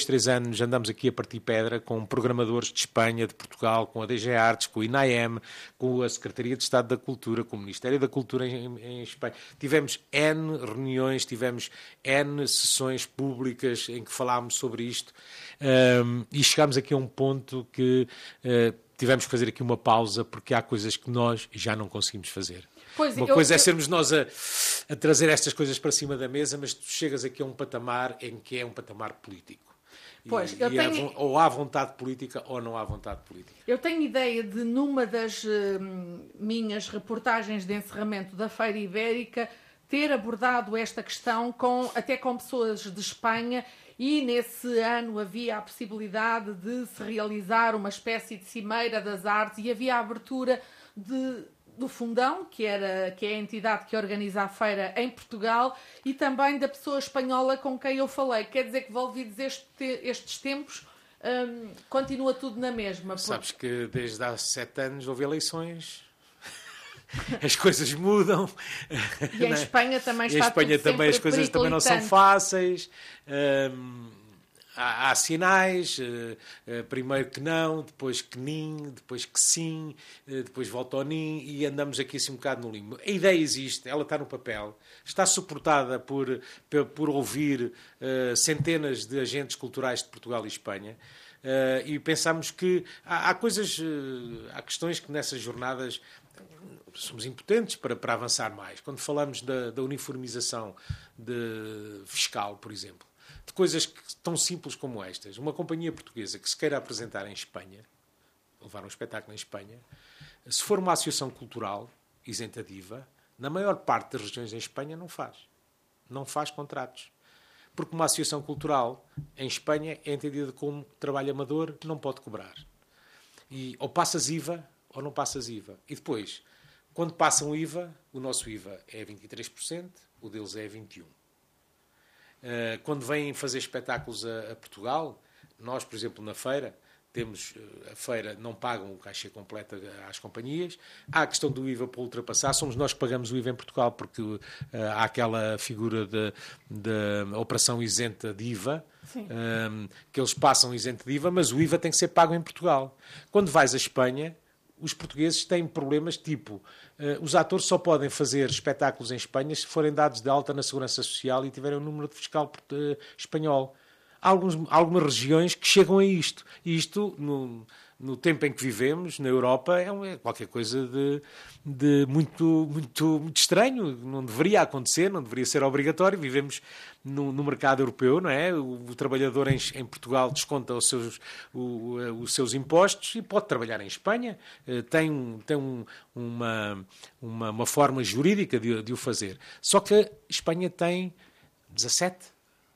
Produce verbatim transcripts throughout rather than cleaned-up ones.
três anos andamos aqui a partir pedra com programadores de Espanha, de Portugal, com a D G Artes, com o I N A E M, com a Secretaria de Estado da Cultura, com o Ministério da Cultura em, em Espanha. Tivemos N reuniões, tivemos N sessões públicas em que falámos sobre isto um, e chegámos aqui a um ponto que uh, tivemos que fazer aqui uma pausa porque há coisas que nós já não conseguimos fazer. Pois, uma eu, coisa eu... é sermos nós a, a trazer estas coisas para cima da mesa, mas tu chegas aqui a um patamar em que é um patamar político. Pois, e, eu e tenho... é, ou há vontade política ou não há vontade política. Eu tenho ideia de, numa das uh, minhas reportagens de encerramento da Feira Ibérica, ter abordado esta questão com, até com pessoas de Espanha, e nesse ano havia a possibilidade de se realizar uma espécie de Cimeira das Artes e havia a abertura de... do Fundão, que, era, que é a entidade que organiza a feira em Portugal, e também da pessoa espanhola com quem eu falei. Quer dizer que, volvidos este, estes tempos, hum, continua tudo na mesma. Porque... Sabes que desde há sete anos houve eleições, as coisas mudam. E em Espanha também está em Espanha tudo também as coisas também não são fáceis. Hum, Há, há sinais, uh, uh, primeiro que não, depois que nim, depois que sim, uh, depois volta ao nim e andamos aqui assim um bocado no limbo. A ideia existe, ela está no papel, está suportada por, por, por ouvir uh, centenas de agentes culturais de Portugal e Espanha uh, e pensamos que há, há coisas, uh, há questões que nessas jornadas somos impotentes para, para avançar mais. Quando falamos da, da uniformização de fiscal, por exemplo, de coisas que, tão simples como estas. Uma companhia portuguesa que se queira apresentar em Espanha, levar um espetáculo em Espanha, se for uma associação cultural isenta de I V A, na maior parte das regiões em Espanha não faz. Não faz contratos. Porque uma associação cultural em Espanha é entendida como trabalho amador, não pode cobrar. E ou passas I V A ou não passas I V A. E depois, quando passam o I V A, o nosso I V A é vinte e três por cento, o deles é vinte e um por cento. Uh, quando vêm fazer espetáculos a, a Portugal, nós, por exemplo, na feira, temos uh, a feira, não pagam o cachê completo às companhias. Há a questão do I V A para ultrapassar, somos nós que pagamos o I V A em Portugal, porque uh, há aquela figura de, de operação isenta de I V A, um, que eles passam isento de I V A, mas o I V A tem que ser pago em Portugal. Quando vais à Espanha, os portugueses têm problemas tipo, uh, os atores só podem fazer espetáculos em Espanha se forem dados de alta na Segurança Social e tiverem um número de fiscal uh, espanhol. Há alguns, algumas regiões que chegam a isto. E isto, no, no tempo em que vivemos, na Europa, é, um, é qualquer coisa de, de muito, muito, muito estranho. Não deveria acontecer, não deveria ser obrigatório. Vivemos no, no mercado europeu, não é? O, o trabalhador em, em Portugal desconta os seus, o, os seus impostos e pode trabalhar em Espanha. Tem, tem um, uma, uma, uma forma jurídica de, de o fazer. Só que a Espanha tem dezassete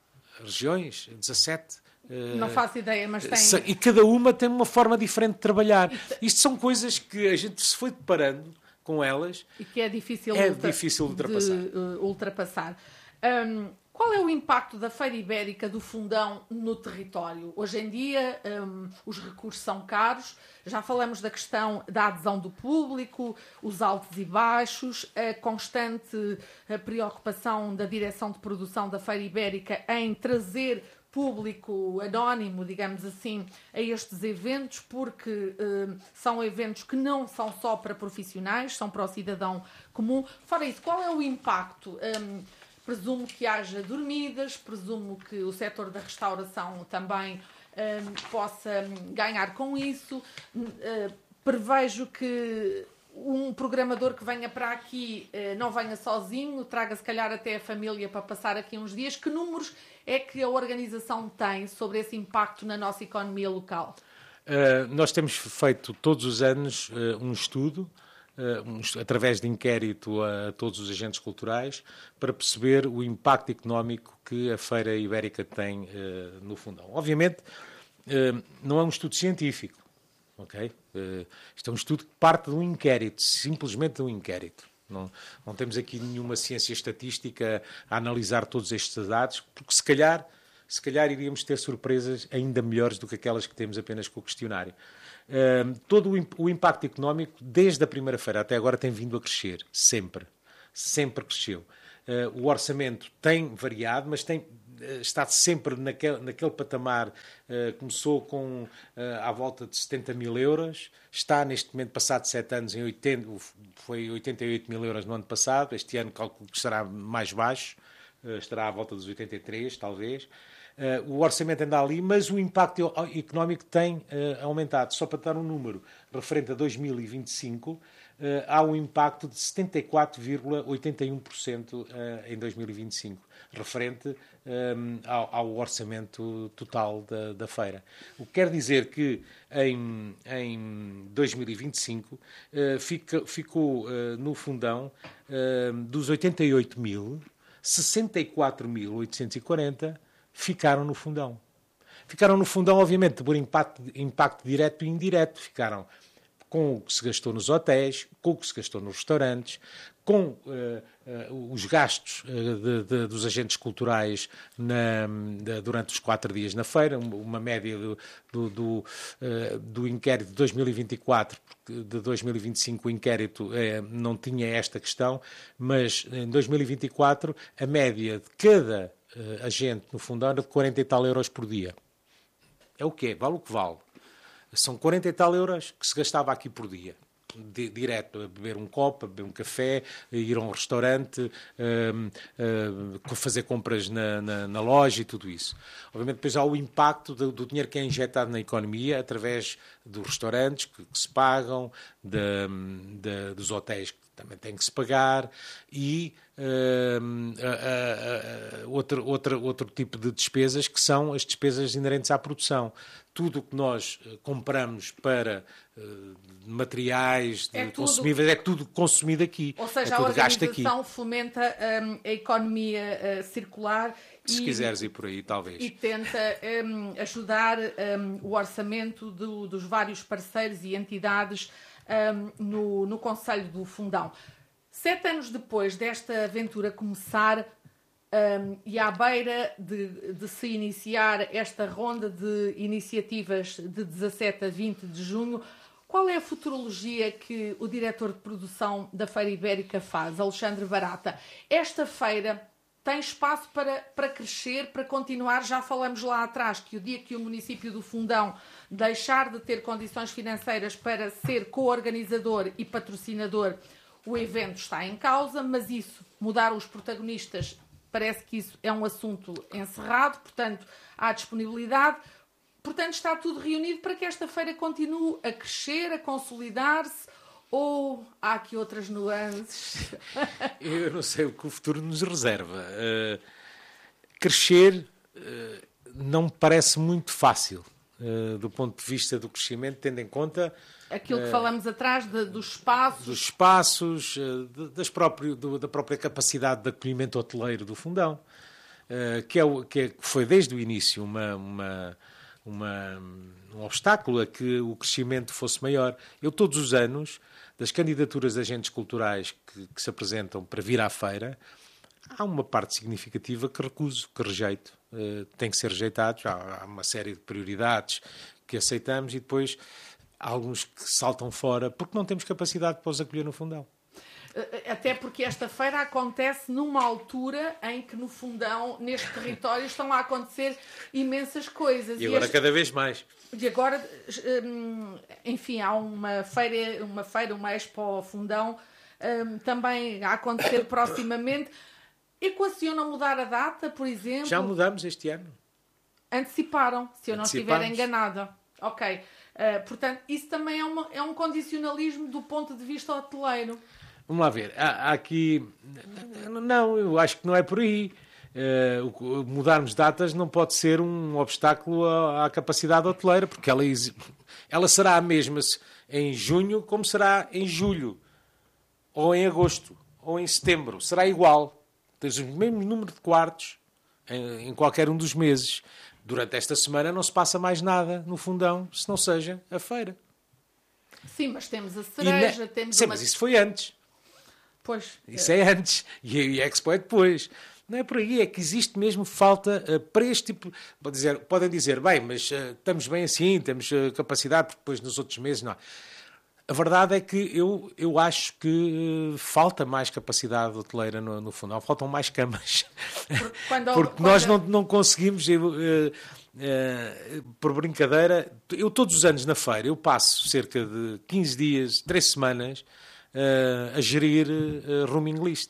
regiões, dezassete. Não faço ideia, mas tem... E cada uma tem uma forma diferente de trabalhar. Isto são coisas que a gente se foi deparando com elas. E que é difícil, é ultra... difícil ultrapassar. de uh, ultrapassar. Um, qual é o impacto da Feira Ibérica do Fundão no território? Hoje em dia, um, os recursos são caros. Já falamos da questão da adesão do público, os altos e baixos, a constante a preocupação da direção de produção da Feira Ibérica em trazer público anónimo, digamos assim, a estes eventos, porque um, são eventos que não são só para profissionais, são para o cidadão comum. Fora isso, qual é o impacto? Um, presumo que haja dormidas, presumo que o setor da restauração também um, possa ganhar com isso. Uh, prevejo que um programador que venha para aqui uh, não venha sozinho, traga se calhar até a família para passar aqui uns dias. Que números é que a organização tem sobre esse impacto na nossa economia local? Uh, nós temos feito todos os anos uh, um estudo, uh, um, através de inquérito a todos os agentes culturais, para perceber o impacto económico que a Feira Ibérica tem uh, no Fundão. Obviamente, uh, não é um estudo científico, ok? Uh, isto é um estudo que parte de um inquérito, simplesmente de um inquérito. Não, não temos aqui nenhuma ciência estatística a analisar todos estes dados, porque se calhar, se calhar iríamos ter surpresas ainda melhores do que aquelas que temos apenas com o questionário. Uh, todo o, o impacto económico, desde a primeira feira até agora, tem vindo a crescer, sempre. Sempre cresceu. Uh, o orçamento tem variado, mas tem está sempre naquele, naquele patamar, uh, começou com uh, à volta de setenta mil euros, está neste momento, passado sete anos, em oitenta, foi oitenta e oito mil euros no ano passado, este ano calculo que estará mais baixo, uh, estará à volta dos oitenta e três, talvez. Uh, o orçamento anda ali, mas o impacto económico tem uh, aumentado. Só para dar um número referente a dois mil e vinte e cinco, uh, há um impacto de setenta e quatro vírgula oitenta e um por cento uh, em dois mil e vinte e cinco, referente um, ao, ao orçamento total da, da feira. O que quer dizer que em, em dois mil e vinte e cinco uh, fica, ficou uh, no fundão uh, dos oitenta e oito mil, sessenta e quatro mil oitocentos e quarenta ficaram no fundão. Ficaram no fundão, obviamente, por impacto, impacto direto e indireto. Ficaram com o que se gastou nos hotéis, com o que se gastou nos restaurantes, com uh, uh, os gastos uh, de, de, dos agentes culturais na, de, durante os quatro dias na feira, uma média do, do, do, uh, do inquérito de dois mil e vinte e quatro, de dois mil e vinte e cinco o inquérito uh, não tinha esta questão, mas em dois mil e vinte e quatro a média de cada uh, agente no fundão era de quarenta e tal euros por dia. É o quê? Vale o que vale. São quarenta e tal euros que se gastava aqui por dia. De, direto, a beber um copo, a beber um café, a ir a um restaurante, uh, uh, fazer compras na, na, na loja e tudo isso. Obviamente depois há o impacto do, do dinheiro que é injetado na economia através dos restaurantes que, que se pagam, de, de, dos hotéis que também têm que se pagar e uh, uh, uh, uh, outro, outro, outro tipo de despesas que são as despesas inerentes à produção. Tudo o que nós compramos para uh, materiais de é tudo, consumíveis é tudo consumido aqui. Ou seja, é tudo a organização aqui. fomenta um, a economia uh, circular. Se e, quiseres ir por aí, talvez. E tenta um, ajudar um, o orçamento do, dos vários parceiros e entidades um, no, no Conselho do Fundão. Sete anos depois desta aventura começar, Um, e à beira de, de se iniciar esta ronda de iniciativas de dezassete a vinte de junho, qual é a futurologia que o diretor de produção da Feira Ibérica faz, Alexandre Barata? Esta feira tem espaço para, para crescer, para continuar? Já falamos lá atrás que o dia que o município do Fundão deixar de ter condições financeiras para ser co-organizador e patrocinador, o evento está em causa, mas isso, mudar os protagonistas, parece que isso é um assunto encerrado, portanto, há disponibilidade. Portanto, está tudo reunido para que esta feira continue a crescer, a consolidar-se, ou há aqui outras nuances? Eu não sei o que o futuro nos reserva. Uh, crescer uh, não me parece muito fácil, uh, do ponto de vista do crescimento, tendo em conta aquilo que falamos atrás de, dos espaços. Dos espaços, de, das próprio, do, da própria capacidade de acolhimento hoteleiro do Fundão, que, é o, que, é, que foi desde o início uma, uma, uma, um obstáculo a que o crescimento fosse maior. Eu, todos os anos, das candidaturas de agentes culturais que, que se apresentam para vir à feira, há uma parte significativa que recuso, que rejeito. Tem que ser rejeitados. Há, há uma série de prioridades que aceitamos e depois há alguns que saltam fora porque não temos capacidade para os acolher no Fundão. Até porque esta feira acontece numa altura em que no Fundão, neste território, estão a acontecer imensas coisas. E agora e este... cada vez mais. E agora, enfim, há uma feira, uma feira, uma Expo Fundão também a acontecer proximamente. Equacionam mudar a data, por exemplo? Já mudamos este ano. Anteciparam, se eu não estiver enganada. Ok. Uh, portanto, isso também é, uma, é um condicionalismo do ponto de vista hoteleiro. Vamos lá ver. Há, há aqui... Não, eu acho que não é por aí. Uh, mudarmos datas não pode ser um obstáculo à, à capacidade hoteleira, porque ela, ela será a mesma em junho como será em julho, ou em agosto, ou em setembro. Será igual. Tens o mesmo número de quartos em, em qualquer um dos meses. Durante esta semana não se passa mais nada no Fundão, se não seja a feira. Sim, mas temos a cereja, ne... temos Sim, uma... mas isso foi antes. Pois. Isso é, é antes. E a Expo é depois. Não é por aí, é que existe mesmo falta uh, para este tipo... Podem dizer, podem dizer bem, mas uh, estamos bem assim, temos uh, capacidade, porque depois nos outros meses não. A verdade é que eu, eu acho que uh, falta mais capacidade hoteleira no, no Fundão, faltam mais camas. Porque, quando, Porque quando... nós não, não conseguimos, eu, uh, uh, por brincadeira, eu todos os anos na feira, eu passo cerca de quinze dias, três semanas, uh, a gerir uh, roaming list.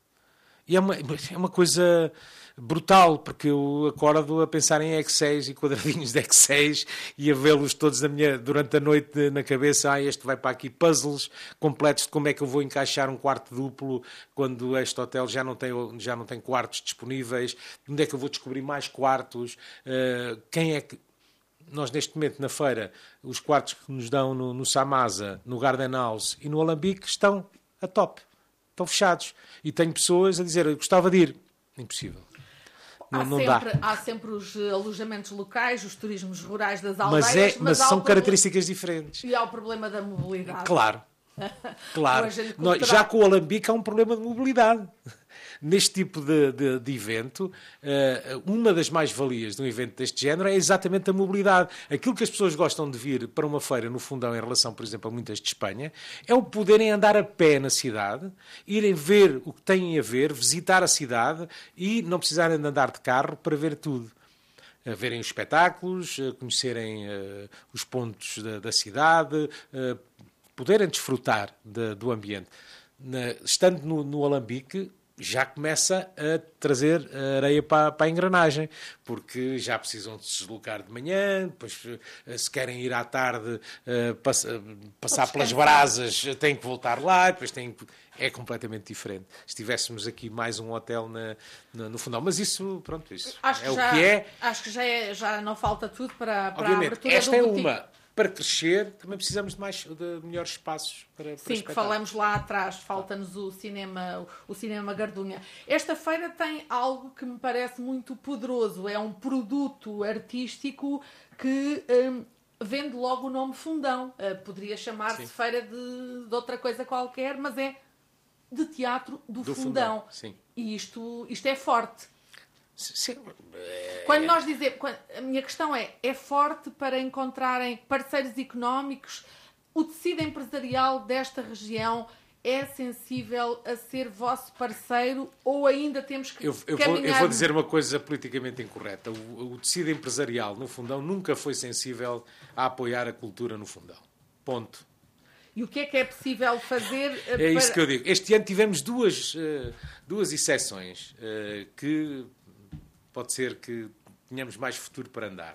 E é uma, é uma coisa brutal, porque eu acordo a pensar em Excel e quadradinhos de Excel e a vê-los todos na minha, durante a noite na cabeça. Ah, este vai para aqui, puzzles completos de como é que eu vou encaixar um quarto duplo quando este hotel já não tem, já não tem quartos disponíveis, onde é que eu vou descobrir mais quartos, uh, quem é que... Nós, neste momento, na feira, os quartos que nos dão no, no Samasa, no Garden House e no Alambique estão a top, estão fechados. E tenho pessoas a dizer, eu gostava de ir. Impossível. Não, há, não sempre, dá. há sempre os alojamentos locais, os turismos rurais das aldeias. Mas, é, mas, mas são problema, características diferentes. E há o problema da mobilidade. Claro. Claro. Nós, terá... Já com o Alambique há um problema de mobilidade. Neste tipo de, de, de evento, uma das mais-valias de um evento deste género é exatamente a mobilidade. Aquilo que as pessoas gostam de vir para uma feira no Fundão em relação, por exemplo, a muitas de Espanha, é o poderem andar a pé na cidade, irem ver o que têm a ver, visitar a cidade e não precisarem de andar de carro para ver tudo. A verem os espetáculos, a conhecerem uh, os pontos da, da cidade, uh, poderem desfrutar de, do ambiente. Na, estando no, no Alambique, já começa a trazer a areia para, para a engrenagem, porque já precisam de se deslocar de manhã, depois se querem ir à tarde uh, pass, uh, passar pelas brasas, têm que voltar lá, depois têm que... É completamente diferente. Se tivéssemos aqui mais um hotel na, na, no Fundão, mas isso, pronto, isso acho é o já, que é. Acho que já, é, já não falta tudo para, para Obviamente, a abertura esta do é boutique. uma. Para crescer, também precisamos de, mais, de melhores espaços para, para Sim, que falamos lá atrás, falta-nos o cinema, o cinema Gardunha. Esta feira tem algo que me parece muito poderoso, é um produto artístico que hum, vende logo o nome Fundão. Uh, poderia chamar-se Sim. feira de, de outra coisa qualquer, mas é de teatro do, do Fundão. Fundão. Sim. E isto, isto é forte. Sim. Quando nós dizemos, a minha questão é, é forte para encontrarem parceiros económicos? O tecido empresarial desta região é sensível a ser vosso parceiro ou ainda temos que eu, eu caminhar... Vou, eu vou dizer uma coisa politicamente incorreta. O, o tecido empresarial no Fundão nunca foi sensível a apoiar a cultura no Fundão. Ponto. E o que é que é possível fazer? É para... isso que eu digo. Este ano tivemos duas, duas exceções que... Pode ser que tenhamos mais futuro para andar.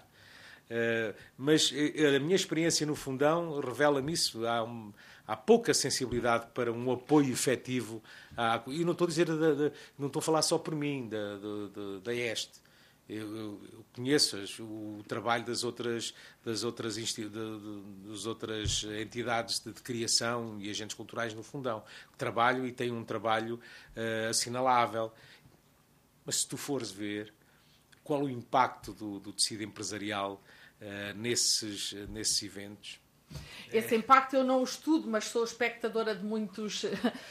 Uh, mas a minha experiência no Fundão revela-me isso. Há, um, há pouca sensibilidade para um apoio efetivo. À, e não estou a dizer, de, de, não estou a falar só por mim, da, da, da Este. Eu, eu, eu conheço o, o trabalho das outras, das, outras insti, de, de, das outras entidades de, de criação e agentes culturais no Fundão. Trabalho e tenho um trabalho uh, assinalável. Mas se tu fores ver qual o impacto do, do tecido empresarial uh, nesses, uh, nesses eventos. Esse impacto eu não o estudo, mas sou espectadora de muitos uh,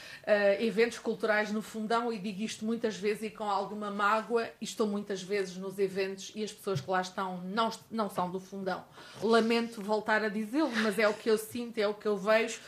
eventos culturais no Fundão e digo isto muitas vezes e com alguma mágoa, e estou muitas vezes nos eventos e as pessoas que lá estão não, não são do Fundão. Lamento voltar a dizê-lo, mas é o que eu sinto, é o que eu vejo.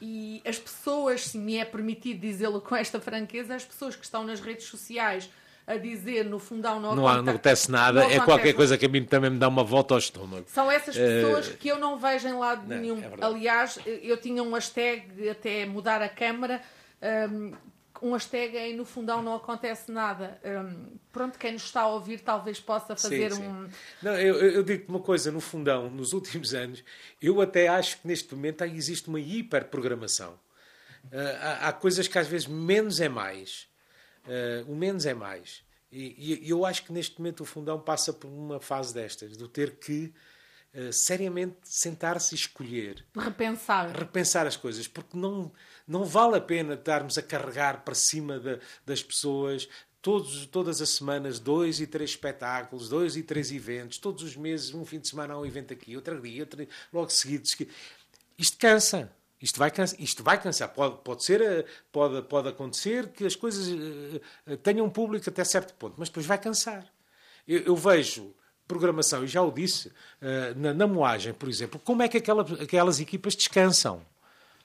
E as pessoas, se me é permitido dizê-lo com esta franqueza, as pessoas que estão nas redes sociais a dizer no Fundão não, não, acontece, não acontece nada, não é acontece. qualquer coisa que a mim também me dá uma volta ao estômago. São essas pessoas uh... que eu não vejo em lado não, nenhum. É Aliás, eu tinha um hashtag até mudar a câmara, um, um hashtag aí no Fundão não acontece nada. Um, pronto, quem nos está a ouvir talvez possa fazer sim, sim. um... Não, eu, eu digo uma coisa, no Fundão, nos últimos anos, eu até acho que neste momento existe uma hiperprogramação. Uh, há, há coisas que às vezes menos é mais. Uh, o menos é mais. E, e eu acho que neste momento o Fundão passa por uma fase destas, de ter que uh, seriamente sentar-se e escolher. Repensar. Repensar as coisas, porque não, não vale a pena estarmos a carregar para cima de, das pessoas todos, todas as semanas dois e três espetáculos, dois e três eventos, todos os meses, um fim de semana há um evento aqui, outro dia, outro, logo seguido. Isto cansa. Isto vai cansar, isto vai cansar. Pode, pode, ser, pode, pode acontecer que as coisas uh, tenham um público até certo ponto, mas depois vai cansar. Eu, eu vejo programação, e já o disse, uh, na, na moagem, por exemplo, como é que aquela, aquelas equipas descansam?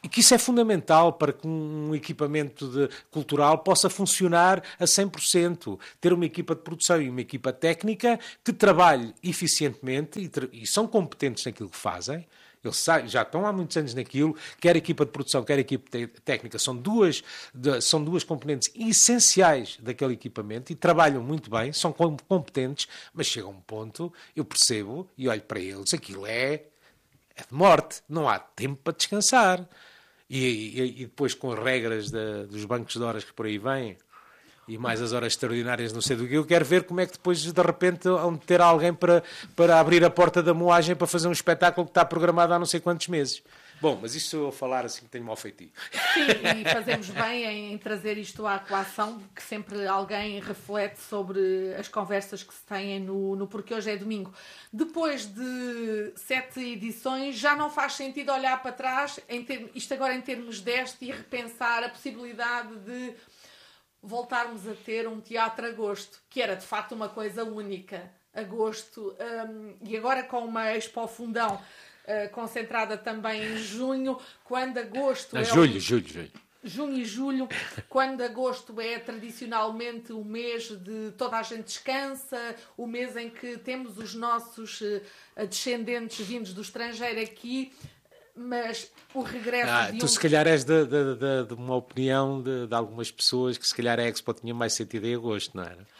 e que isso é fundamental para que um equipamento de, cultural possa funcionar a cem por cento. Ter uma equipa de produção e uma equipa técnica que trabalhe eficientemente e, tra- e são competentes naquilo que fazem. Eles já estão há muitos anos naquilo, quer a equipa de produção, quer a equipa te- técnica, são duas, de, são duas componentes essenciais daquele equipamento e trabalham muito bem, são com- competentes, mas chega um ponto, eu percebo e olho para eles, aquilo é, é de morte, não há tempo para descansar. E, e, e depois com as regras da, dos bancos de horas que por aí vêm, e mais as horas extraordinárias, não sei do que, eu quero ver como é que depois, de repente, hão de ter alguém para, para abrir a porta da moagem para fazer um espetáculo que está programado há não sei quantos meses. Bom, mas isso eu a falar assim que tenho mau feitio. Sim, e fazemos bem em, em trazer isto à coação, que sempre alguém reflete sobre as conversas que se têm no, no Porque Hoje é Domingo. Depois de sete edições, já não faz sentido olhar para trás, em ter, isto agora em termos deste, e repensar a possibilidade de voltarmos a ter um teatro a gosto, que era de facto uma coisa única, a gosto, um, e agora com uma Expo Fundão uh, concentrada também em junho, quando agosto Ah, é julho, o... julho, julho. junho e julho, quando agosto é tradicionalmente o mês de toda a gente descansa, o mês em que temos os nossos uh, descendentes vindos do estrangeiro aqui, mas o regresso Ah, de tu um... se calhar és de, de, de, de uma opinião de, de algumas pessoas que se calhar a Expo tinha mais sentido em agosto, não era?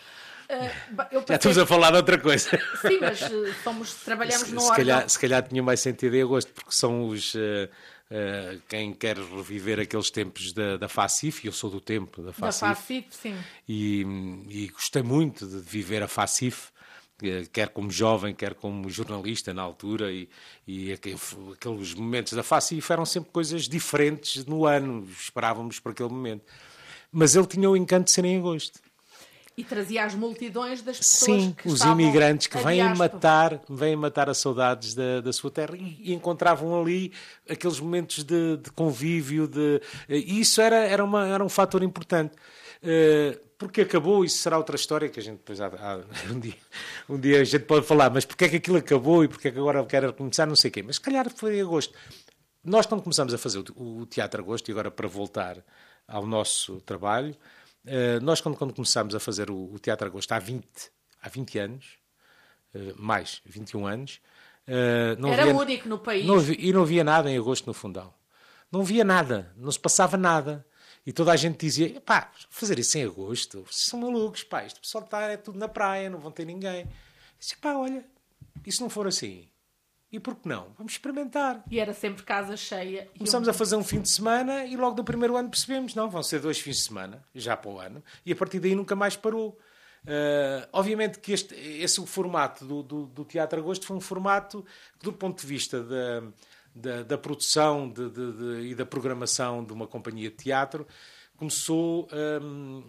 Uh, eu Já passei... estamos a falar de outra coisa. Sim, mas uh, somos, trabalhamos se, no se órgão. calhar, se calhar tinha mais sentido em agosto, porque são os... Uh, uh, quem quer reviver aqueles tempos da, da FACIF, e eu sou do tempo da FACIF. Da FACIF, sim. E, e gostei muito de viver a FACIF, quer como jovem, quer como jornalista na altura, e, e aqueles momentos da FACIF eram sempre coisas diferentes no ano, esperávamos por aquele momento. Mas ele tinha o encanto de ser em agosto. E trazia as multidões das pessoas Sim, que os estavam imigrantes que vêm diáspora. matar, vêm matar as saudades da, da sua terra e, e encontravam ali aqueles momentos de, de convívio, de, e isso era, era, uma, era um fator importante. Uh, porque acabou, isso será outra história que a gente depois há, há, um, dia, um dia a gente pode falar, mas porque é que aquilo acabou e porque é que agora quero recomeçar, não sei o quê. Mas se calhar foi em agosto. Nós, quando começamos a fazer o, o Teatro Agosto, e agora para voltar ao nosso trabalho, uh, nós, quando, quando começámos a fazer o, o Teatro Agosto há vinte, há vinte anos, uh, mais, vinte e um anos, uh, não era havia, único no país. Não havia, e não havia nada em agosto no Fundão. Não havia nada, não se passava nada. E toda a gente dizia, pá, fazer isso em agosto, vocês são malucos, pá, isto pessoal está é tudo na praia, não vão ter ninguém. Eu disse, pá, olha, e se não for assim? E por que não? Vamos experimentar. E era sempre casa cheia. Começamos a fazer um fim de semana e logo no primeiro ano percebemos, não, vão ser dois fins de semana, já para o ano, e a partir daí nunca mais parou. Uh, obviamente que este, esse o formato do, do, do Teatro Agosto foi um formato que, do ponto de vista da... Da, da produção de, de, de, e da programação de uma companhia de teatro, começou um,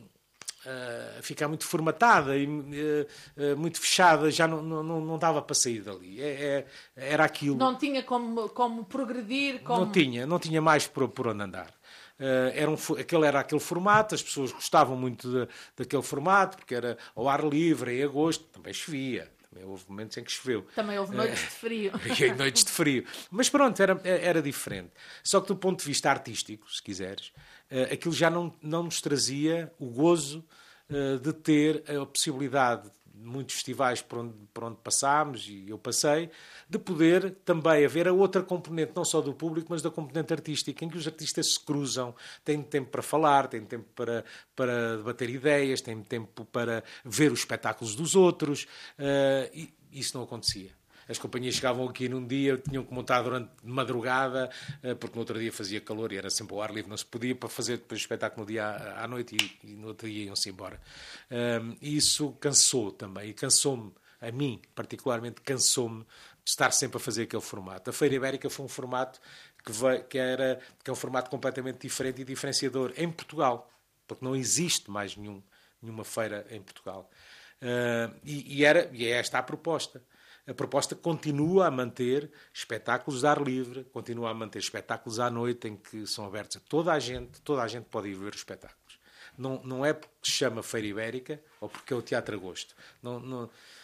a ficar muito formatada e uh, muito fechada, já não, não, não dava para sair dali. É, é, era aquilo. Não tinha como, como progredir. Como... Não tinha, não tinha mais por, por onde andar. Uh, era um, aquele era aquele formato, as pessoas gostavam muito de, daquele formato, porque era ao ar livre, em agosto, também chovia. Também houve momentos em que choveu. Também houve noites de frio. E noites de frio. Mas pronto, era, era diferente. Só que do ponto de vista artístico, se quiseres, aquilo já não, não nos trazia o gozo de ter a possibilidade, de muitos festivais por onde, por onde passámos, e eu passei, de poder também haver a outra componente, não só do público, mas da componente artística, em que os artistas se cruzam, têm tempo para falar, têm tempo para, para debater ideias, têm tempo para ver os espetáculos dos outros, uh, e isso não acontecia. As companhias chegavam aqui num dia, tinham que montar durante madrugada, porque no outro dia fazia calor e era sempre ao ar livre, não se podia, para fazer depois o espetáculo no dia à noite, e, e no outro dia iam-se embora. Um, e isso cansou também, e cansou-me, a mim particularmente, cansou-me de estar sempre a fazer aquele formato. A Feira Ibérica foi um formato que, veio, que, era, que é um formato completamente diferente e diferenciador em Portugal, porque não existe mais nenhum, nenhuma feira em Portugal. Uh, e, e, era, e é esta a proposta. A proposta continua a manter espetáculos de ar livre, continua a manter espetáculos à noite em que são abertos a toda a gente, toda a gente pode ir ver os espetáculos. Não, não é porque se chama Feira Ibérica ou porque é o Teatro Agosto. Não, não,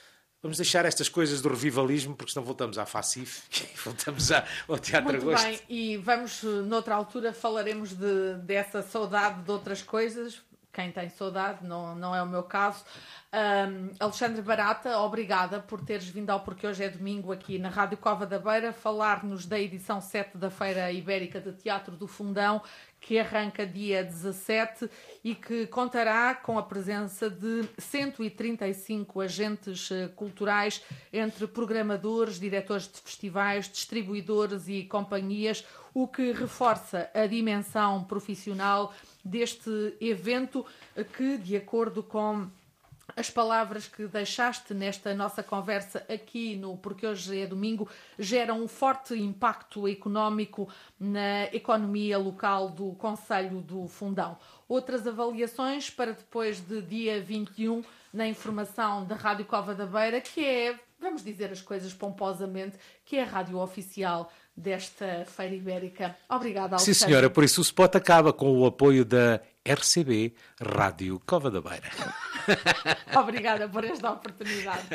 vamos deixar estas coisas do revivalismo, porque senão voltamos à Facif e voltamos à, ao Teatro Muito Agosto. bem, e vamos, noutra altura, falaremos de, dessa saudade de outras coisas. Quem tem saudade, não, não é o meu caso. Um, Alexandre Barata, obrigada por teres vindo ao Porque Hoje é Domingo aqui na Rádio Cova da Beira falar-nos da edição sete da Feira Ibérica de Teatro do Fundão, que arranca dia dezassete e que contará com a presença de cento e trinta e cinco agentes culturais, entre programadores, diretores de festivais, distribuidores e companhias, o que reforça a dimensão profissional deste evento que, de acordo com as palavras que deixaste nesta nossa conversa aqui no Porque Hoje é Domingo, geram um forte impacto económico na economia local do Concelho do Fundão. Outras avaliações para depois de dia vinte e um, na informação da Rádio Cova da Beira, que é, vamos dizer as coisas pomposamente, que é a rádio oficial desta Feira Ibérica. Obrigada, Alexandre. Sim, senhora, por isso o spot acaba com o apoio da R C B Rádio Cova da Beira. Obrigada por esta oportunidade.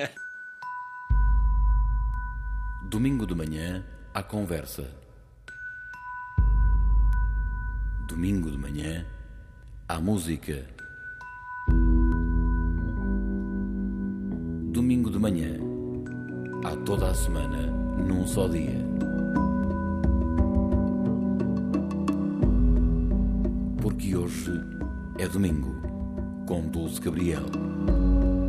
Domingo de manhã, à conversa. Domingo de manhã, à música. Domingo de manhã, há toda a semana, num só dia. Porque hoje é domingo, com Dulce Gabriel.